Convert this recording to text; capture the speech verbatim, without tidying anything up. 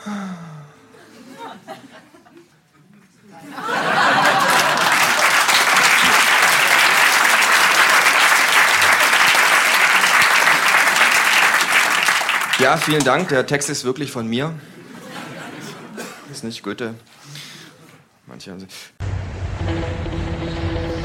Ja, vielen Dank. Der Text ist wirklich von mir. Ist nicht Goethe. Manche haben sie...